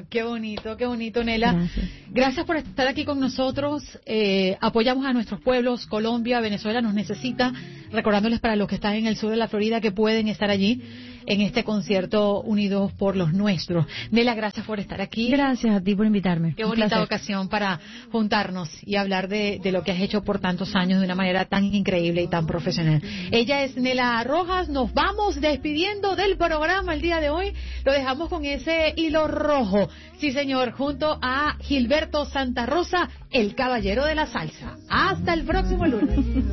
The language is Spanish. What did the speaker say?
Qué bonito, Nela. Gracias por estar aquí con nosotros. Apoyamos a nuestros pueblos. Colombia, Venezuela nos necesita. Recordándoles para los que están en el sur de la Florida que pueden estar allí en este concierto Unidos por los Nuestros. Nela, gracias por estar aquí. Gracias a ti por invitarme. Qué bonita ocasión para juntarnos y hablar de lo que has hecho por tantos años de una manera tan increíble y tan profesional. Ella es Nela Rojas. Nos vamos despidiendo del programa el día de hoy. Lo dejamos con ese hilo rojo. Sí, señor, junto a Gilberto Santa Rosa, el caballero de la salsa. Hasta el próximo lunes.